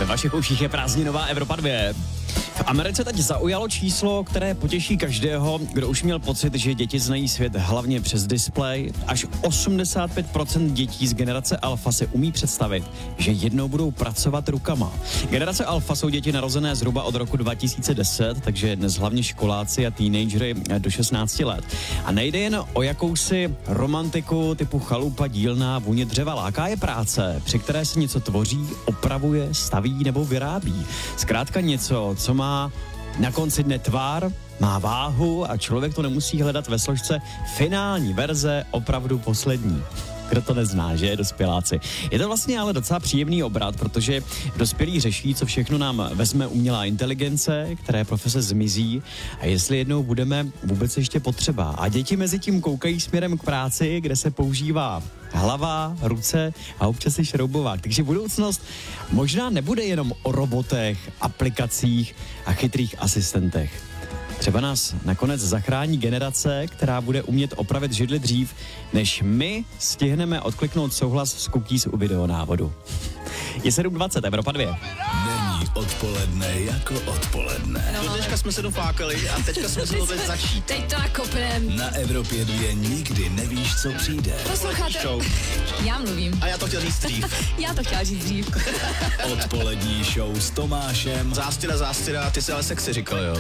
Ve vašich uších je prázdninová Evropa 2. V Americe teď zaujalo číslo, které potěší každého, kdo už měl pocit, že děti znají svět hlavně přes displej. Až 85% dětí z generace Alfa se umí představit, že jednou budou pracovat rukama. Generace Alfa jsou děti narozené zhruba od roku 2010, takže dnes hlavně školáci a teenagery do 16 let. A nejde jen o jakousi romantiku typu chalupa, dílna, vůně dřeva. Láká je práce, při které se něco tvoří, opravuje, staví nebo vyrábí. Zkrátka něco, co má na konci dne tvar, má váhu a člověk to nemusí hledat ve složce finální verze, opravdu poslední. Kdo to nezná, že, dospěláci. Je to vlastně ale docela příjemný obrat, protože dospělí řeší, co všechno nám vezme umělá inteligence, které profese zmizí a jestli jednou budeme vůbec ještě potřeba. A děti mezi tím koukají směrem k práci, kde se používá hlava, ruce a občas i šroubovák. Takže budoucnost možná nebude jenom o robotech, aplikacích a chytrých asistentech. Třeba nás nakonec zachrání generace, která bude umět opravit židli dřív, než my stihneme odkliknout souhlas s cookies u videonávodu. Je 7:20, Evropa 2. Není odpoledne jako odpoledne. Do dneška jsme se doflákali a teďka jsme se to teď začít. Teď to nakopnem. Na Evropě 2 nikdy nevíš, co přijde. Posloucháte? Já mluvím. A já to chtěl říct dřív. Já to chtěla říct dřív. Odpolední show s Tomášem Zástěra, ty jsi ale sexy říkal, jo.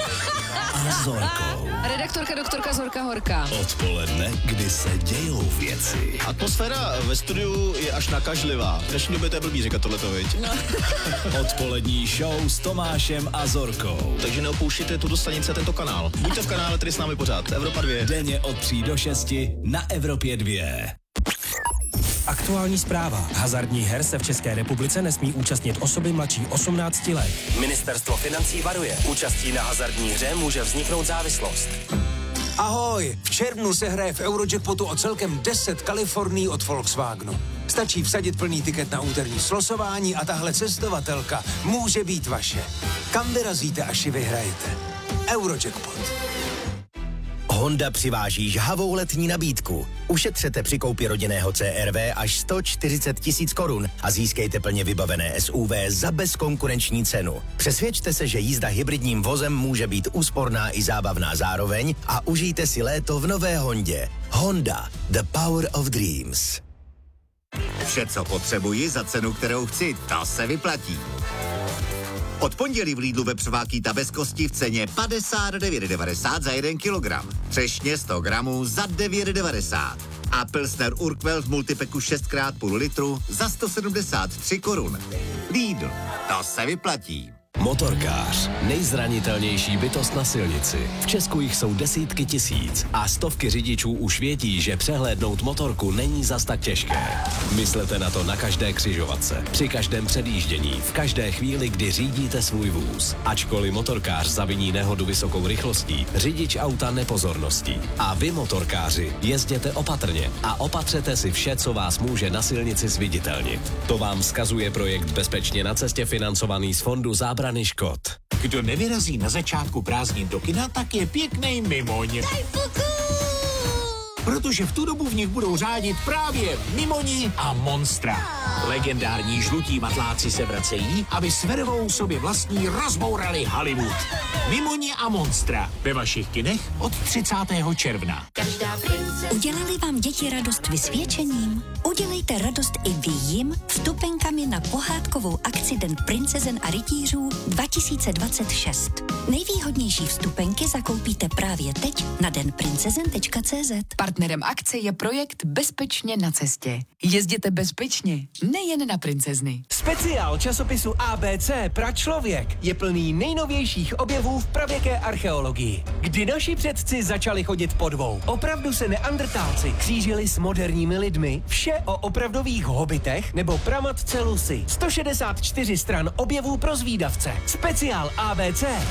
a Zorkou. Redaktorka doktorka Zorka Horka. Odpoledne, kdy se dějou věci. Atmosféra ve studiu je až nakažlivá. V dnešní době to je blbý říkat tohleto, viď? No. Odpolední show s Tomášem a Zorkou. Takže neopouštějte tuto stanici a tento kanál. Buďte v kanále, tedy s námi pořád. Evropa 2. Denně od 3 do 6 na Evropě 2. Aktuální zpráva. Hazardních her se v České republice nesmí účastnit osoby mladší 18 let. Ministerstvo financí varuje. Účastí na hazardní hře může vzniknout závislost. Ahoj! V červnu se hraje v Eurojackpotu o celkem 10 Kalifornií od Volkswagenu. Stačí vsadit plný tiket na úterní slosování a tahle cestovatelka může být vaše. Kam vyrazíte, až ji vyhrajete? Eurojackpot. Honda přiváží žhavou letní nabídku. Ušetřete při koupi rodinného CR-V až 140 000 korun a získejte plně vybavené SUV za bezkonkurenční cenu. Přesvědčte se, že jízda hybridním vozem může být úsporná i zábavná zároveň a užijte si léto v nové Hondě. Honda, the power of dreams. Vše, co potřebuji za cenu, kterou chci, to se vyplatí. Od pondělí v Lidlu vepřová bez kosti v ceně 59,90 za 1 kilogram. Třešně 100 gramů za 9,90. A Pilsner Urquell v multipeku 6x půl litru za 173 korun. Lidl, to se vyplatí. Motorkář. Nejzranitelnější bytost na silnici. V Česku jich jsou desítky tisíc a stovky řidičů už vědí, že přehlédnout motorku není zas tak těžké. Myslete na to na každé křižovatce, při každém předjíždění, v každé chvíli, kdy řídíte svůj vůz. Ačkoliv motorkář zaviní nehodu vysokou rychlostí, řidič auta nepozorností. A vy, motorkáři, jezděte opatrně a opatřete si vše, co vás může na silnici zviditelnit. To vám vzkazuje projekt Bezpečně na cestě financovaný z Fondu zábrany škod. Kdo nevyrazí na začátku prázdnin do kina, tak je pěknej mimoň. Protože v tu dobu v nich budou řádit právě Mimoni a Monstra. Legendární žlutí matláci se vracejí, aby s vervou sobě vlastní rozbourali Hollywood. Mimoni a Monstra ve vašich kinech od 30. června. Udělali vám děti radost vysvědčením? Udělejte radost i vy jim vstupenkami na pohádkovou akci Den princezen a rytířů 2026. Nejvýhodnější vstupenky zakoupíte právě teď na denprincezen.cz. Partnerem akce je projekt Bezpečně na cestě. Jezděte bezpečně, nejen na princezny. Speciál časopisu ABC Pračlověk je plný nejnovějších objevů v pravěké archeologii. Kdy naši předci začali chodit po dvou. Opravdu se neandrtálci křížili s moderními lidmi? Vše o opravdových hobitech nebo pramatce Lucy. 164 stran objevů pro zvídavce. Speciál ABC